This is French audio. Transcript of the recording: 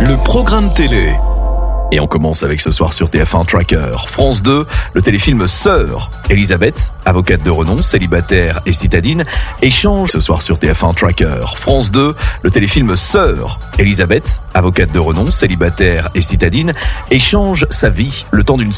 le programme télé. Et on commence avec ce soir sur TF1 Tracker. France 2, le téléfilm Sœur. Elisabeth, avocate de renom, célibataire et citadine, échange ce soir sur TF1 Tracker. France 2, le téléfilm Sœur. Elisabeth, avocate de renom, célibataire et citadine, échange sa vie le temps d'une